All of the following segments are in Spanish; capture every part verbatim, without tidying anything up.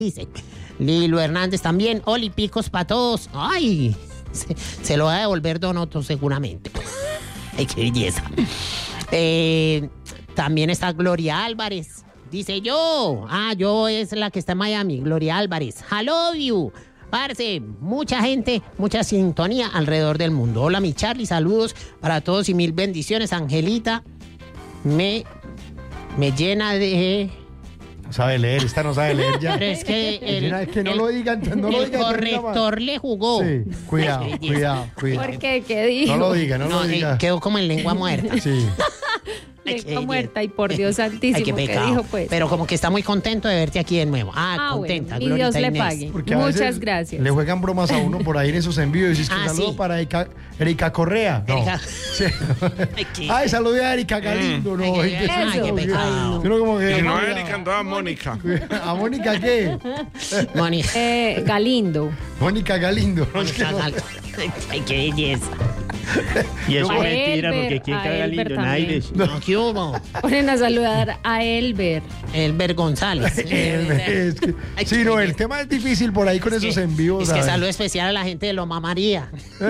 dice. Lilo Hernández también. Oli, picos para todos. Ay, se, se lo va a devolver Don Otto seguramente. Ay, qué belleza. Eh, también está Gloria Álvarez. Dice yo. Ah, yo es la que está en Miami. Gloria Álvarez. Hello you. Parce, mucha gente, mucha sintonía alrededor del mundo. Hola, mi Charlie, saludos para todos y mil bendiciones. Angelita me, me llena de... No sabe leer, esta no sabe leer ya. Pero es que el, es que no el, lo digan, no lo el digan, corrector le jugó. Sí, cuidado, cuidado, cuidado. ¿Por qué? ¿Qué dijo? No lo diga, no, No, lo diga. eh, quedó como en lengua muerta. Sí. Lengua muerta y por Dios santísimo, Ay, qué ¿qué pecado. dijo pues? Pero como que está muy contento de verte aquí de nuevo. Ah, Ah, contenta, bueno, y Dios Glorita le Inés. pague. Porque a Muchas veces gracias. Le juegan bromas a uno por ahí en esos envíos y dices que Ah, saludo sí. para Erika, Erika Correa. No. Erika. Sí. Ay, qué- Ay, saludé a Erika Galindo, no. Ay, qué- ay, qué Eso. pecado. Sino como que- Si no a Erika, andaba a Mónica. ¿A Mónica qué? Mónica. Eh, Galindo. Mónica Galindo. Mónica Gal- Ay, qué belleza. Y eso A es mentira, Elber, porque ¿quién a caga Elber lindo? también. Nadie les- No, ¿qué hubo? Ponen a saludar a Elber. Elber González. El- es que- Ay, sí, qué no, el belleza. tema es difícil por ahí con Es esos que- envíos. Es que ¿sabes? saludo especial a la gente de Loma María.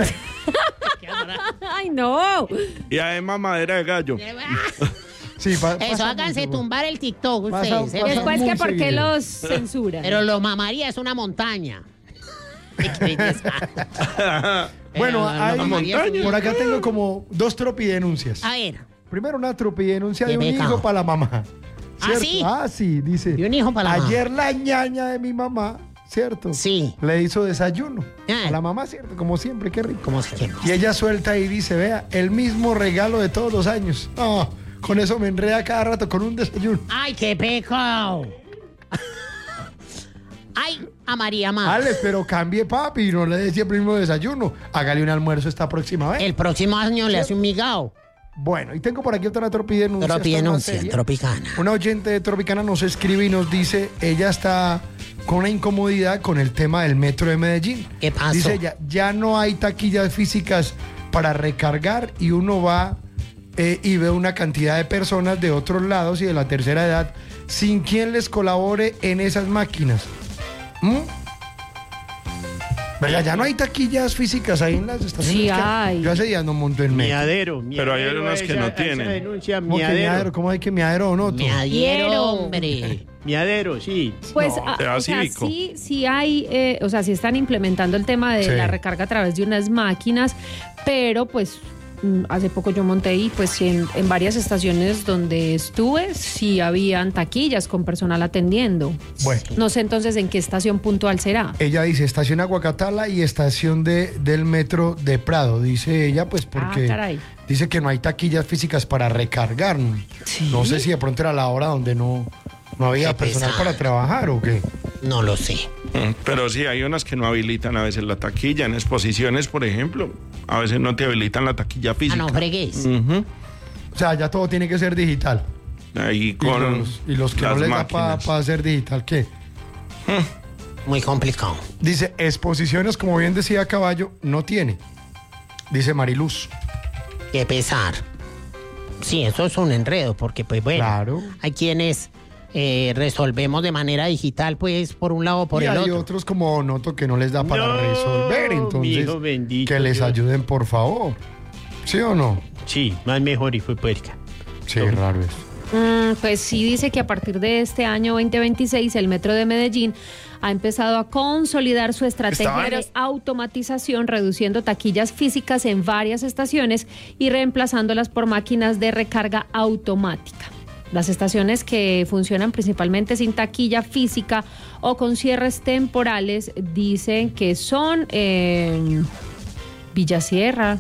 ¡Ay, no! Y además madera de gallo. Sí, pa- Eso, pasa háganse mucho. tumbar el TikTok Pasa- ustedes. ¿eh? pasa Después muy que por qué seguido. los censuran. Pero Loma María es una montaña. Ay, qué belleza. Bueno, Pero hay- Loma María es un- por acá tengo como dos tropidenuncias. A ver, Primero una tropidenuncia Qué de un pecado. hijo para la mamá. ¿Ah, ¿cierto? sí? Ah, sí, dice. De un hijo para la mamá. Ayer la ñaña de mi mamá, ¿cierto? Sí. Le hizo desayuno Ah. a la mamá, ¿cierto? Como siempre, qué rico. ¿cómo se llama? Y ella suelta y dice, vea, el mismo regalo de todos los años. No, con eso me enreda cada rato con un desayuno. ¡Ay, qué pecado! ¡Ay, a María Má! Alex, pero cambie, papi, no le dé siempre el mismo desayuno. Hágale un almuerzo esta próxima vez. El próximo año le hace un migao. Bueno, y tengo por aquí otra tropidenuncia. Tropidenuncia, esta es más seria. tropicana. Una oyente de Tropicana nos escribe y nos dice, ella está con una incomodidad con el tema del metro de Medellín. ¿Qué pasó? Dice ella, ya no hay taquillas físicas para recargar y uno va eh, y ve una cantidad de personas de otros lados y de la tercera edad sin quien les colabore en esas máquinas. ¿Mm? Venga, ya no hay taquillas físicas ahí en las estaciones. Sí que- hay. Yo hace días no monto en metro. Miadero, Pero hay miadero, algunas que esa- no esa tienen. denuncia, ¿Cómo que miadero. miadero? ¿Cómo hay que miadero o no? Me adhiero, Quiero. hombre. Miadero, sí. Pues, No, a- sea o sea, cívico. sí, sí hay, eh, o sea, sí están implementando el tema de Sí. la recarga a través de unas máquinas, pero pues mm, hace poco yo monté y pues sí, en, en varias estaciones donde estuve sí habían taquillas con personal atendiendo. Bueno. No sé entonces en qué estación puntual será. Ella dice estación Aguacatala y estación de, del metro de Prado, dice ella, pues porque Ah, caray. dice que no hay taquillas físicas para recargar. Sí. No sé si de pronto era la hora donde no, no había Qué personal pesar. para trabajar o qué. No lo sé. Mm, Pero sí, hay unas que no habilitan a veces la taquilla. En exposiciones, por ejemplo, a veces no te habilitan la taquilla Ah, física. no fregues. Ujú. O sea, ya todo tiene que ser digital. Ahí Y con los, y los que las no les da para máquinas. hacer digital, ¿qué? Muy complicado. Dice, exposiciones, como bien decía Caballo, no tiene. Dice Mariluz. Qué pesar. Sí, eso es un enredo, porque pues bueno, Claro. hay quienes eh, resolvemos de manera digital, pues por un lado o por y el hay otro. otros como Noto que no les da para No, resolver, entonces mijo bendito, que les yo- ayuden por favor. ¿Sí o no? Sí, más mejor y fue puerca. Sí, raro eso. Mm, pues sí dice que a partir de este año veinte veintiséis el Metro de Medellín ha empezado a consolidar su estrategia Estaban- de automatización, reduciendo taquillas físicas en varias estaciones y reemplazándolas por máquinas de recarga automática. Las estaciones que funcionan principalmente sin taquilla física o con cierres temporales dicen que son eh, Villasierra,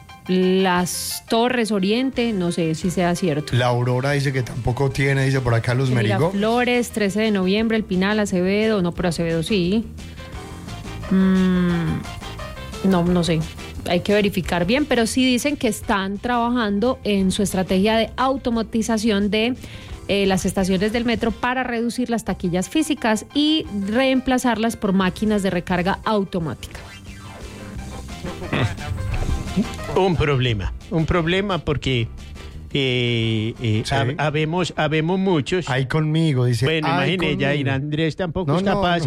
Las Torres Oriente, no sé si sea cierto. La Aurora dice que tampoco tiene, dice por acá Luz Merigo. Flores, trece de noviembre, El Pinal, Acevedo, no, pero Acevedo sí. Mm, no, no sé. Hay que verificar bien, pero sí dicen que están trabajando en su estrategia de automatización de eh, las estaciones del metro para reducir las taquillas físicas y reemplazarlas por máquinas de recarga automática. Un problema. Un problema porque Eh, eh, Sí. hab- habemos, habemos muchos. Ahí conmigo, dice. Bueno, "Ay, imagínate, ya conmigo". Andrés tampoco No, es no, capaz. no.